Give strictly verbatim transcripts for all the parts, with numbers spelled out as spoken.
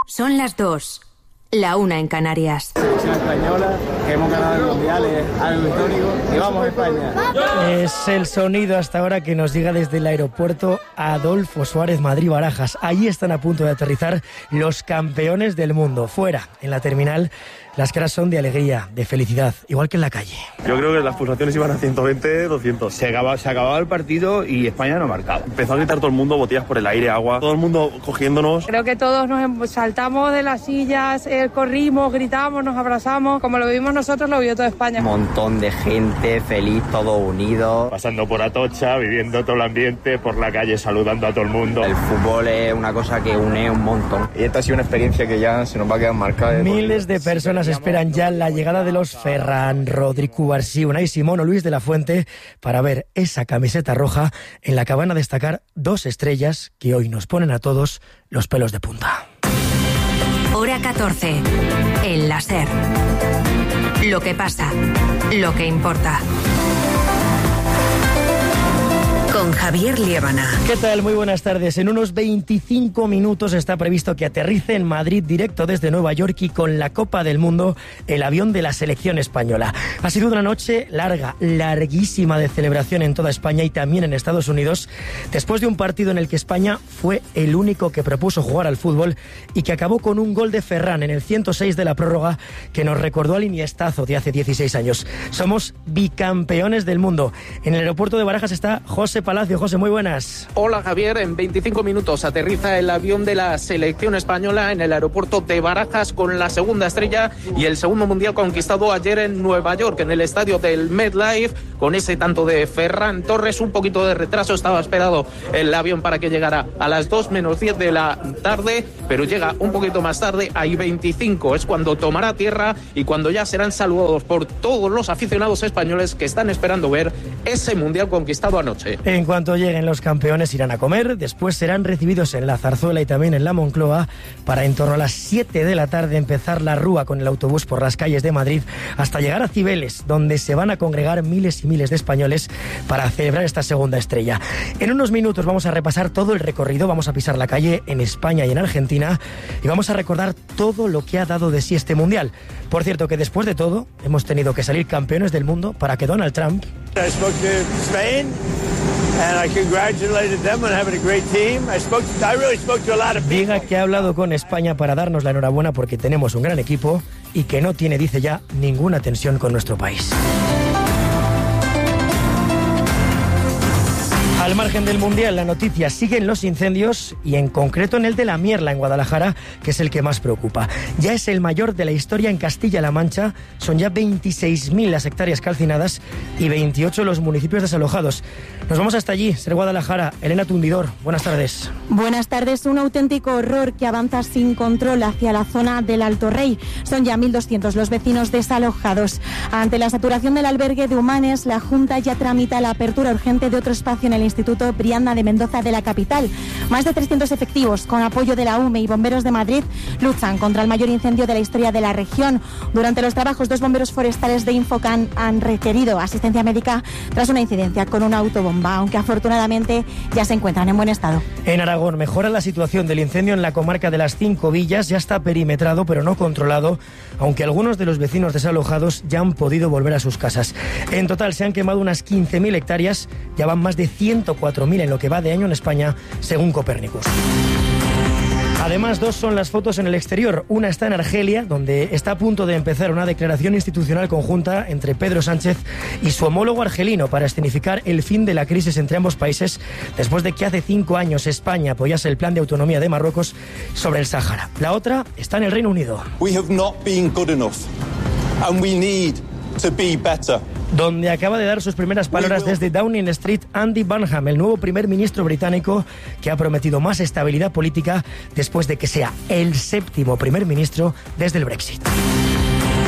Son las dos. La una en Canarias. Selección española, que hemos ganado el Mundial, es algo histórico. Y vamos a España. Es el sonido hasta ahora que nos llega desde el aeropuerto Adolfo Suárez Madrid-Barajas. Allí están a punto de aterrizar los campeones del mundo. Fuera, en la terminal, las caras son de alegría, de felicidad, igual que en la calle. Yo creo que las pulsaciones iban a ciento veinte, doscientos. Se acababa, se acababa el partido y España no marcaba. Empezó a gritar todo el mundo, botellas por el aire, agua, todo el mundo cogiéndonos. Creo que todos nos saltamos de las sillas, eh, corrimos, gritamos, nos abrazamos. Como lo vivimos nosotros, lo vivió toda España. Un montón de gente feliz, todo unido. Pasando por Atocha, viviendo todo el ambiente, por la calle saludando a todo el mundo. El fútbol es una cosa que une un montón. Y esta ha sido una experiencia que ya se nos va a quedar marcada. Miles de personas esperan ya la llegada de los Ferran, Rodri, Cubarsí, Unai Simón o Luis de la Fuente para ver esa camiseta roja en la que van a destacar dos estrellas que hoy nos ponen a todos los pelos de punta. Hora catorce. El láser. Lo que pasa, lo que importa. Con Javier Liébana. ¿Qué tal? Muy buenas tardes. En unos veinticinco minutos está previsto que aterrice en Madrid directo desde Nueva York y con la Copa del Mundo el avión de la selección española. Ha sido una noche larga, larguísima de celebración en toda España y también en Estados Unidos, después de un partido en el que España fue el único que propuso jugar al fútbol y que acabó con un gol de Ferran en el ciento seis de la prórroga que nos recordó al Iniestazo de hace dieciséis años. Somos bicampeones del mundo. En el aeropuerto de Barajas está José Palacio. José, muy buenas. Hola Javier, en veinticinco minutos aterriza el avión de la selección española en el aeropuerto de Barajas con la segunda estrella y el segundo mundial conquistado ayer en Nueva York, en el estadio del MetLife, con ese tanto de Ferran Torres. Un poquito de retraso, estaba esperado el avión para que llegara a las dos menos diez de la tarde, pero llega un poquito más tarde, hay veinticinco, es cuando tomará tierra y cuando ya serán saludados por todos los aficionados españoles que están esperando ver ese mundial conquistado anoche. En cuanto lleguen los campeones irán a comer, después serán recibidos en la Zarzuela y también en la Moncloa para en torno a las siete de la tarde empezar la rúa con el autobús por las calles de Madrid hasta llegar a Cibeles, donde se van a congregar miles y miles de españoles para celebrar esta segunda estrella. En unos minutos vamos a repasar todo el recorrido, vamos a pisar la calle en España y en Argentina y vamos a recordar todo lo que ha dado de sí este mundial. Por cierto que después de todo hemos tenido que salir campeones del mundo para que Donald Trump I spoke to Spain and I congratulated them on having a great team. I spoke to, I really spoke to a lot of people. Diga que ha hablado con España para darnos la enhorabuena porque tenemos un gran equipo y que no tiene, dice ya, ninguna tensión con nuestro país. Al margen del Mundial, la noticia siguen los incendios y en concreto en el de La Mierla, en Guadalajara, que es el que más preocupa. Ya es el mayor de la historia en Castilla-La Mancha, son ya veintiséis mil las hectáreas calcinadas y veintiocho los municipios desalojados. Nos vamos hasta allí, ser Guadalajara. Elena Tundidor, buenas tardes. Buenas tardes. Un auténtico horror que avanza sin control hacia la zona del Alto Rey. Son ya mil doscientos los vecinos desalojados. Ante la saturación del albergue de Humanes, la Junta ya tramita la apertura urgente de otro espacio en el Instituto Brianda de Mendoza de la capital. Más de trescientos efectivos, con apoyo de la U M E y bomberos de Madrid, luchan contra el mayor incendio de la historia de la región. Durante los trabajos, dos bomberos forestales de Infocan han requerido asistencia médica tras una incidencia con una autobomba, aunque afortunadamente ya se encuentran en buen estado. En Aragón mejora la situación del incendio en la comarca de las Cinco Villas. Ya está perimetrado, pero no controlado, aunque algunos de los vecinos desalojados ya han podido volver a sus casas. En total se han quemado unas quince mil hectáreas, ya van más de ciento cuatro mil en lo que va de año en España, según Copérnicus. Además, dos son las fotos en el exterior. Una está en Argelia, donde está a punto de empezar una declaración institucional conjunta entre Pedro Sánchez y su homólogo argelino para escenificar el fin de la crisis entre ambos países, después de que hace cinco años España apoyase el plan de autonomía de Marruecos sobre el Sáhara. La otra está en el Reino Unido. We have not been good enough, and we need to be better. Donde acaba de dar sus primeras palabras desde Downing Street Andy Burnham, el nuevo primer ministro británico que ha prometido más estabilidad política después de que sea el séptimo primer ministro desde el Brexit.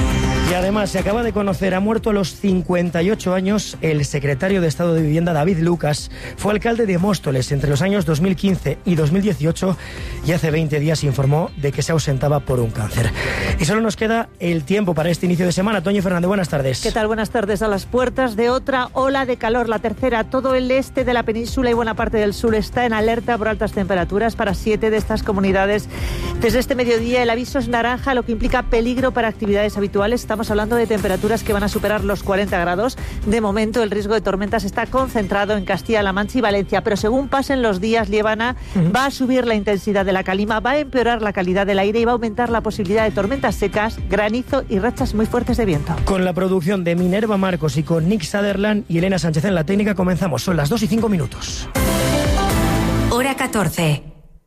Y además se acaba de conocer, ha muerto a los cincuenta y ocho años el secretario de Estado de Vivienda David Lucas. Fue alcalde de Móstoles entre los años dos mil quince y dos mil dieciocho y hace veinte días informó de que se ausentaba por un cáncer. Y solo nos queda el tiempo para este inicio de semana. Toño Fernández, buenas tardes. ¿Qué tal? Buenas tardes. A las puertas de otra ola de calor, la tercera. Todo el este de la península y buena parte del sur está en alerta por altas temperaturas para siete de estas comunidades. Desde este mediodía el aviso es naranja, lo que implica peligro para actividades habituales. Estamos hablando de temperaturas que van a superar los cuarenta grados. De momento el riesgo de tormentas está concentrado en Castilla-La Mancha y Valencia, pero según pasen los días, Liébana, uh-huh. va a subir la intensidad de la calima, va a empeorar la calidad del aire y va a aumentar la posibilidad de tormentas secas, granizo y rachas muy fuertes de viento. Con la producción de Minerva Marcos y con Nick Sutherland y Elena Sánchez en la técnica comenzamos. Son las dos y cinco minutos. Hora catorce.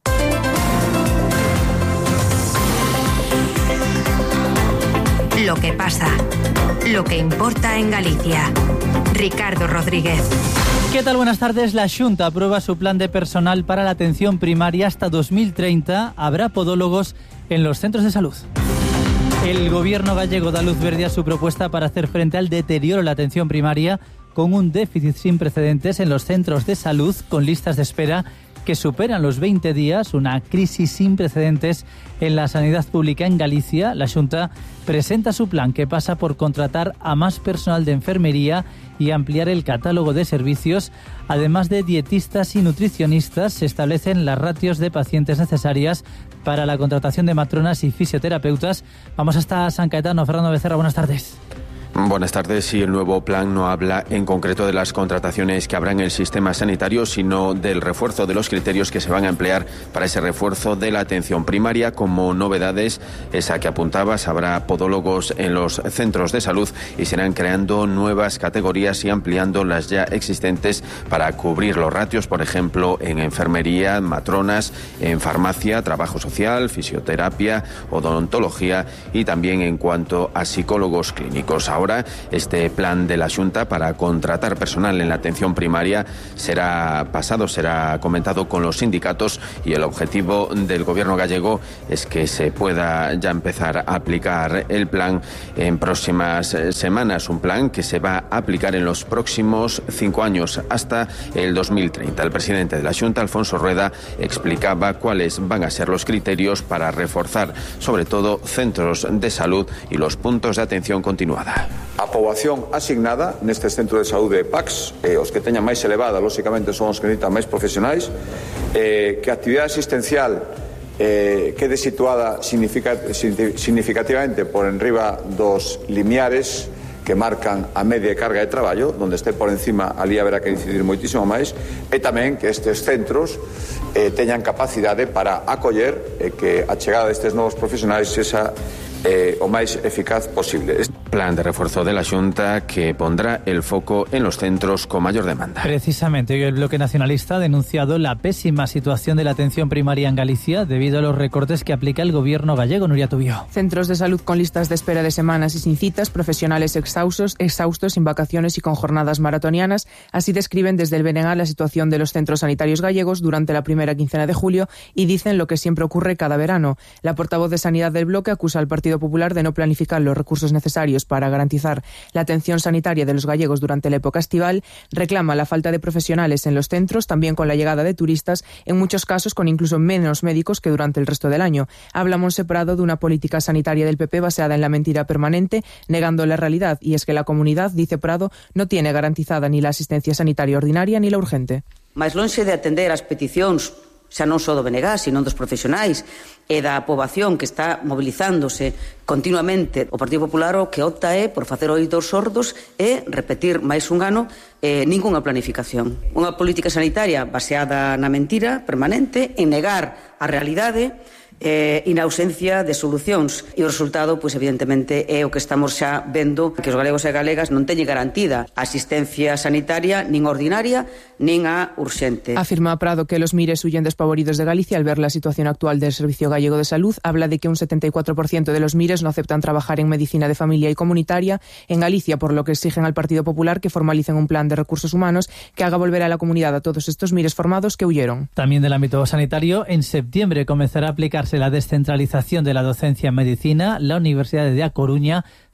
Lo que pasa, lo que importa en Galicia. Ricardo Rodríguez. ¿Qué tal? Buenas tardes. La Xunta aprueba su plan de personal para la atención primaria hasta dos mil treinta. Habrá podólogos en los centros de salud. El gobierno gallego da luz verde a su propuesta para hacer frente al deterioro de la atención primaria con un déficit sin precedentes en los centros de salud con listas de espera que superan los veinte días, una crisis sin precedentes en la sanidad pública en Galicia. La Xunta presenta su plan que pasa por contratar a más personal de enfermería y ampliar el catálogo de servicios. Además de dietistas y nutricionistas, se establecen las ratios de pacientes necesarias para la contratación de matronas y fisioterapeutas. Vamos hasta San Caetano. Fernando Becerra, buenas tardes. Buenas tardes. Y el nuevo plan no habla en concreto de las contrataciones que habrá en el sistema sanitario, sino del refuerzo de los criterios que se van a emplear para ese refuerzo de la atención primaria. Como novedades, esa que apuntabas, habrá podólogos en los centros de salud y se irán creando nuevas categorías y ampliando las ya existentes para cubrir los ratios, por ejemplo, en enfermería, matronas, en farmacia, trabajo social, fisioterapia, odontología y también en cuanto a psicólogos clínicos. Ahora Ahora, este plan de la Xunta para contratar personal en la atención primaria será pasado, será comentado con los sindicatos y el objetivo del gobierno gallego es que se pueda ya empezar a aplicar el plan en próximas semanas, un plan que se va a aplicar en los próximos cinco años hasta el dos mil treinta. El presidente de la Xunta, Alfonso Rueda, explicaba cuáles van a ser los criterios para reforzar sobre todo centros de salud y los puntos de atención continuada. A poboación asignada nestes centros de saúde P A C S, eh, os que teñan máis elevada, lóxicamente son os que necesitan máis profesionais, eh, que a actividade asistencial eh, quede situada significa, significativamente por enriba dos limiares que marcan a media carga de traballo, donde este por encima, ali haberá que incidir moitísimo máis, e tamén que estes centros eh, teñan capacidade para acoller e eh, que a chegada destes novos profesionais esa Eh, o máis eficaz posible. Plan de refuerzo de la Xunta que pondrá el foco en los centros con mayor demanda. Precisamente, el Bloque Nacionalista ha denunciado la pésima situación de la atención primaria en Galicia debido a los recortes que aplica el gobierno gallego. Nuria Tubio. Centros de salud con listas de espera de semanas y sin citas, profesionales exhaustos, exhaustos sin vacaciones y con jornadas maratonianas. Así describen desde el B N G la situación de los centros sanitarios gallegos durante la primera quincena de julio y dicen lo que siempre ocurre cada verano. La portavoz de Sanidad del Bloque acusa al Partido Popular de no planificar los recursos necesarios para garantizar la atención sanitaria de los gallegos durante la época estival, reclama la falta de profesionales en los centros, también con la llegada de turistas, en muchos casos con incluso menos médicos que durante el resto del año. Habla Montse Prado de una política sanitaria del P P basada en la mentira permanente, negando la realidad, y es que la comunidad, dice Prado, no tiene garantizada ni la asistencia sanitaria ordinaria ni la urgente. Mais lonxe de atender as peticións xa non só do B N G, sino dos profesionais e da poboación que está movilizándose continuamente, o Partido Popular o que opta é por facer oídos sordos e repetir máis un ano eh, ningunha planificación. Unha política sanitaria baseada na mentira permanente, en negar a realidade eh, e na ausencia de solucións. E o resultado, pois, evidentemente, é o que estamos xa vendo, que os galegos e galegas non teñen garantida a asistencia sanitaria nin ordinaria nin a urxente. Afirma Prado que los mires huyen despavoridos de Galicia al ver la situación actual del Servicio Gallego de Salud. Habla de que un setenta y cuatro por ciento de los mires no aceptan trabajar en medicina de familia y comunitaria en Galicia, por lo que exigen al Partido Popular que formalicen un plan de recursos humanos que haga volver a la comunidad a todos estos mires formados que huyeron. También del ámbito sanitario, en septiembre comenzará a aplicarse la descentralización de la docencia en medicina. La Universidad de A Coruña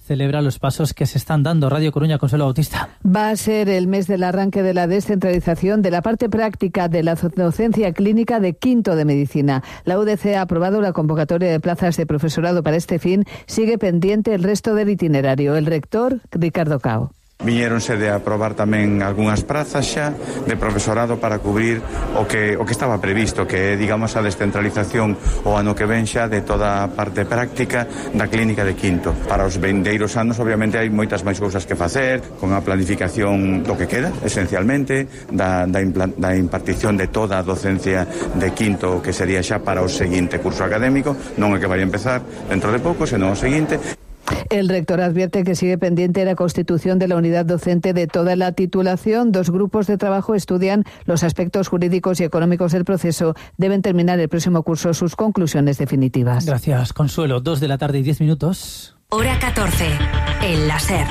celebra los pasos que se están dando. Radio Coruña, Consuelo Bautista. Va a ser el mes del arranque de la descentralización de la parte práctica de la docencia clínica de quinto de medicina. La U D C ha aprobado la convocatoria de plazas de profesorado para este fin. Sigue pendiente el resto del itinerario. El rector, Ricardo Cao. Viñéronse de aprobar tamén algunhas prazas xa de profesorado para cubrir o que o que estaba previsto, que é, digamos, a descentralización o ano que ven xa de toda a parte práctica da clínica de quinto. Para os vindeiros anos, obviamente, hai moitas máis cousas que facer, con a planificación do que queda, esencialmente, da, da, da impartición de toda a docencia de quinto, que sería xa para o seguinte curso académico, non é que vai empezar dentro de pouco, senón o seguinte. El rector advierte que sigue pendiente la constitución de la unidad docente de toda la titulación. Dos grupos de trabajo estudian los aspectos jurídicos y económicos del proceso. Deben terminar el próximo curso sus conclusiones definitivas. Gracias, Consuelo. Dos de la tarde y diez minutos. Hora catorce. El láser.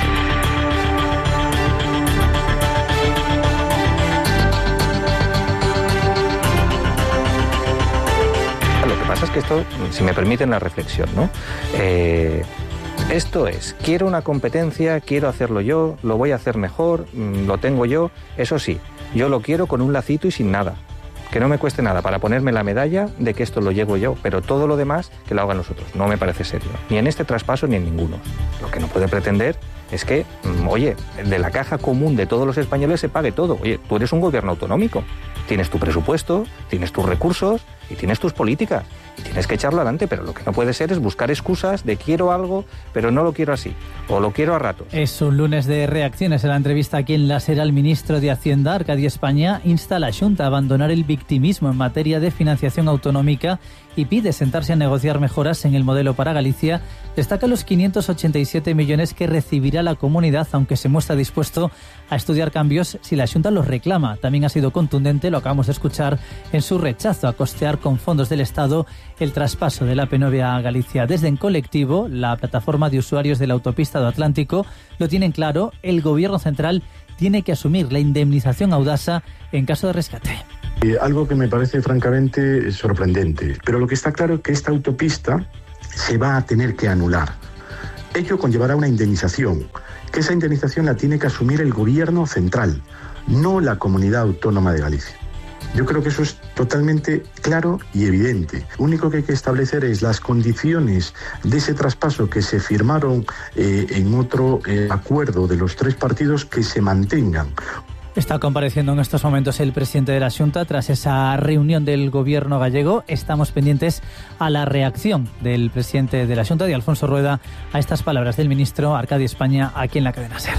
Lo que pasa es que esto, si me permiten la reflexión, ¿no? Eh... Esto es, quiero una competencia, quiero hacerlo yo, lo voy a hacer mejor, lo tengo yo. Eso sí, yo lo quiero con un lacito y sin nada. Que no me cueste nada para ponerme la medalla de que esto lo llevo yo, pero todo lo demás que lo hagan los otros. No me parece serio, ni en este traspaso ni en ninguno. Lo que no puede pretender es que, oye, de la caja común de todos los españoles se pague todo. Oye, tú eres un gobierno autonómico, tienes tu presupuesto, tienes tus recursos y tienes tus políticas. Y tienes que echarlo adelante, pero lo que no puede ser es buscar excusas de quiero algo, pero no lo quiero así, o lo quiero a ratos. Es un lunes de reacciones. En la entrevista aquí en Láser, el ministro de Hacienda, Arcadi España, insta a la Xunta a abandonar el victimismo en materia de financiación autonómica y pide sentarse a negociar mejoras en el modelo para Galicia. Destaca los quinientos ochenta y siete millones que recibirá la comunidad, aunque se muestra dispuesto a estudiar cambios si la Xunta los reclama. También ha sido contundente, lo acabamos de escuchar, en su rechazo a costear con fondos del Estado el traspaso de la P nueve a Galicia. Desde En Colectivo, la plataforma de usuarios de la autopista do Atlántico, lo tienen claro: el Gobierno central tiene que asumir la indemnización a Audasa en caso de rescate. Eh, algo que me parece francamente sorprendente, pero lo que está claro es que esta autopista se va a tener que anular. Ello conllevará una indemnización, que esa indemnización la tiene que asumir el Gobierno central, no la Comunidad Autónoma de Galicia. Yo creo que eso es totalmente claro y evidente. Lo único que hay que establecer es las condiciones de ese traspaso que se firmaron eh, en otro eh, acuerdo de los tres partidos, que se mantengan. Está compareciendo en estos momentos el presidente de la Xunta tras esa reunión del gobierno gallego. Estamos pendientes a la reacción del presidente de la Xunta, de Alfonso Rueda, a estas palabras del ministro Arcadi España aquí en la cadena SER.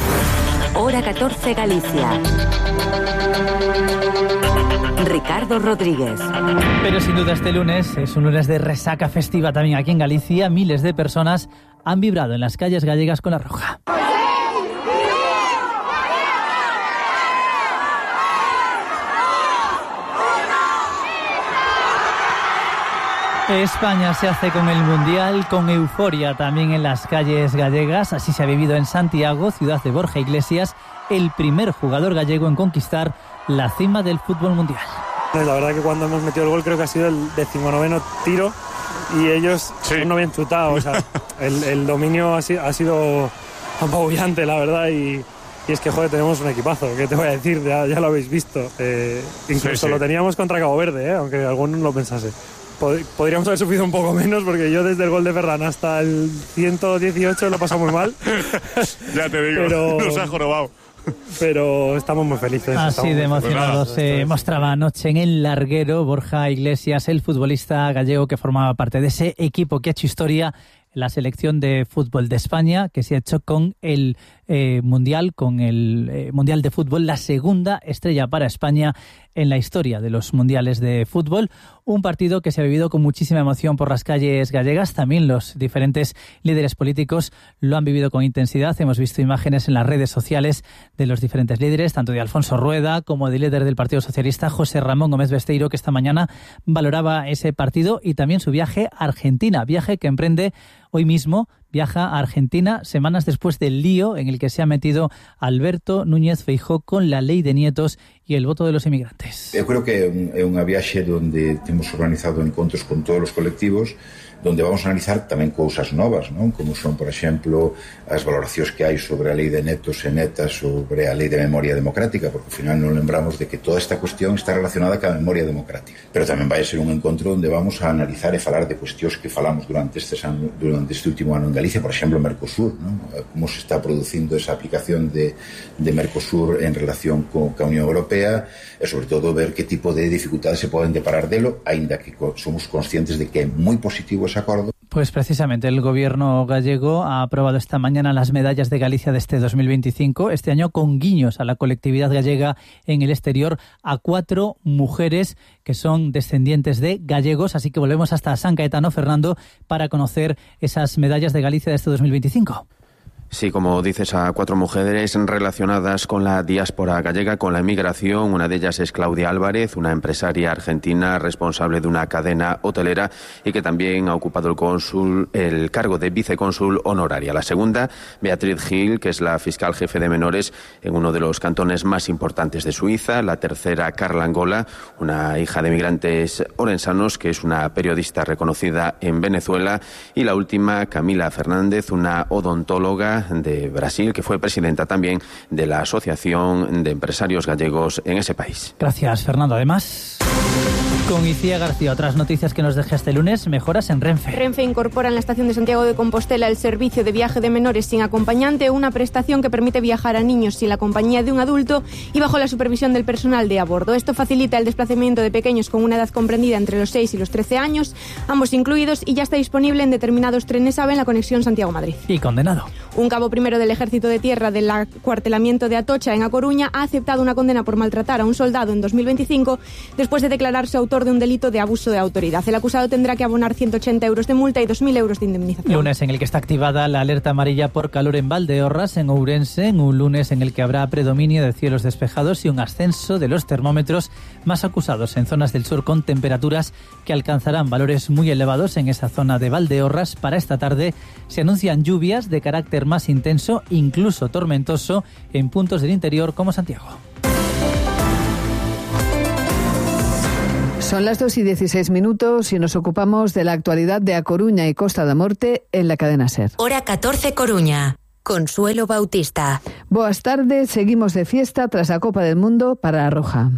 Hora catorce, Galicia. Ricardo Rodríguez. Pero sin duda este lunes es un lunes de resaca festiva también aquí en Galicia. Miles de personas han vibrado en las calles gallegas con la roja. España se hace con el Mundial, con euforia también en las calles gallegas. Así se ha vivido en Santiago, ciudad de Borja Iglesias, el primer jugador gallego en conquistar la cima del fútbol mundial. La verdad que cuando hemos metido el gol creo que ha sido el decimonoveno tiro y ellos sí. no bien chutados. O sea, el, el dominio ha sido, ha sido apabullante, la verdad, y, y es que, joder, tenemos un equipazo. ¿Qué te voy a decir? Ya, ya lo habéis visto. Eh, incluso sí, sí. lo teníamos contra Cabo Verde, eh, aunque alguno no lo pensase. Podríamos haber sufrido un poco menos, porque yo desde el gol de Ferran hasta el ciento dieciocho lo he pasado muy mal. Ya te digo, pero, nos ha jorobado. Pero estamos muy felices. Así de emocionados se mostraba anoche en el larguero Borja Iglesias, el futbolista gallego que formaba parte de ese equipo que ha hecho historia, la selección de fútbol de España, que se ha hecho con el eh, Mundial, con el eh, Mundial de Fútbol, la segunda estrella para España en la historia de los mundiales de fútbol. Un partido que se ha vivido con muchísima emoción por las calles gallegas. También los diferentes líderes políticos lo han vivido con intensidad. Hemos visto imágenes en las redes sociales de los diferentes líderes, tanto de Alfonso Rueda como del líder del Partido Socialista, José Ramón Gómez Besteiro, que esta mañana valoraba ese partido y también su viaje a Argentina, viaje que emprende hoy mismo. Viaja a Argentina semanas después del lío en el que se ha metido Alberto Núñez Feijóo con la ley de nietos y el voto de los inmigrantes. Eu creo que é unha viaxe onde temos organizado encontros con todos os colectivos, donde vamos a analizar tamén cousas novas, non? Como son, por exemplo, as valoracións que hai sobre a lei de netos e netas, sobre a lei de memoria democrática, porque ao final non lembramos de que toda esta cuestión está relacionada ca memoria democrática. Pero tamén vai ser un encontro onde vamos a analizar e falar de cuestións que falamos durante este, ano, durante este último ano en Galicia, por exemplo, Mercosur, non? Como se está producindo esa aplicación de, de Mercosur en relación co, ca Unión Europea, e sobre todo ver que tipo de dificultades se poden deparar delo, aínda que somos conscientes de que é moi positivo ese acordo. Pues precisamente el gobierno gallego ha aprobado esta mañana las medallas de Galicia de este dos mil veinticinco, este año con guiños a la colectividad gallega en el exterior, a cuatro mujeres que son descendientes de gallegos, así que volvemos hasta San Caetano, Fernando, para conocer esas medallas de Galicia de este dos mil veinticinco. Sí, como dices, a cuatro mujeres relacionadas con la diáspora gallega, con la emigración. Una de ellas es Claudia Álvarez, una empresaria argentina responsable de una cadena hotelera y que también ha ocupado el cónsul, el cargo de vicecónsul honoraria. La segunda, Beatriz Gil, que es la fiscal jefe de menores en uno de los cantones más importantes de Suiza. La tercera, Carla Angola, una hija de migrantes orensanos, que es una periodista reconocida en Venezuela. Y la última, Camila Fernández, una odontóloga de Brasil, que fue presidenta también de la Asociación de Empresarios Gallegos en ese país. Gracias, Fernando. Además, con Icía García, otras noticias que nos deja este lunes, mejoras en Renfe. Renfe incorpora en la estación de Santiago de Compostela el servicio de viaje de menores sin acompañante, una prestación que permite viajar a niños sin la compañía de un adulto y bajo la supervisión del personal de a bordo. Esto facilita el desplazamiento de pequeños con una edad comprendida entre los seis y los trece años, ambos incluidos, y ya está disponible en determinados trenes AVE en la conexión Santiago-Madrid. Y condenado. Un cabo primero del Ejército de Tierra del acuartelamiento de Atocha, en A Coruña, ha aceptado una condena por maltratar a un soldado en dos mil veinticinco después de declararse autor de un delito de abuso de autoridad. El acusado tendrá que abonar ciento ochenta euros de multa y dos mil euros de indemnización. Lunes en el que está activada la alerta amarilla por calor en Valdeorras, en Ourense, en un lunes en el que habrá predominio de cielos despejados y un ascenso de los termómetros más acusados en zonas del sur, con temperaturas que alcanzarán valores muy elevados en esa zona de Valdeorras. Para esta tarde se anuncian lluvias de carácter más intenso, incluso tormentoso, en puntos del interior como Santiago. Son las dos y dieciséis minutos y nos ocupamos de la actualidad de A Coruña y Costa da Morte en la cadena SER. Hora catorce Coruña. Consuelo Bautista. Boas tardes, seguimos de fiesta tras la Copa del Mundo para la Roja.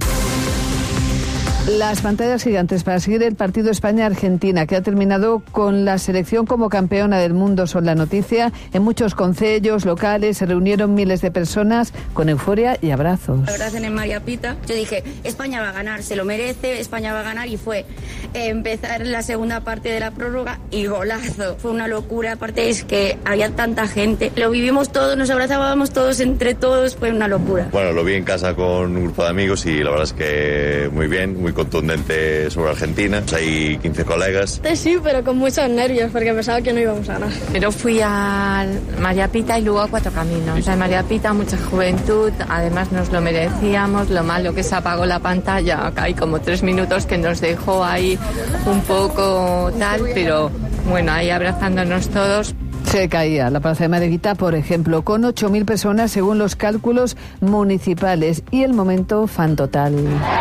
Las pantallas gigantes para seguir el partido España-Argentina, que ha terminado con la selección como campeona del mundo, son la noticia. En muchos concellos locales se reunieron miles de personas con euforia y abrazos. La verdad, en el María Pita, yo dije, España va a ganar, se lo merece, España va a ganar, y fue eh, empezar la segunda parte de la prórroga y golazo. Fue una locura, aparte es que había tanta gente, lo vivimos todos, nos abrazábamos todos entre todos, fue una locura. Bueno, lo vi en casa con un grupo de amigos y la verdad es que muy bien, muy contundente sobre Argentina. Hay quince colegas. Sí, pero con muchos nervios porque pensaba que no íbamos a ganar. Pero fui al María Pita y luego a Cuatro Caminos. O sea, en María Pita mucha juventud, además nos lo merecíamos. Lo malo que se apagó la pantalla, hay como tres minutos que nos dejó ahí un poco tal, pero bueno, ahí abrazándonos todos. Se caía la Plaza de Mareguita, por ejemplo, con ocho mil personas según los cálculos municipales, y el momento fan total.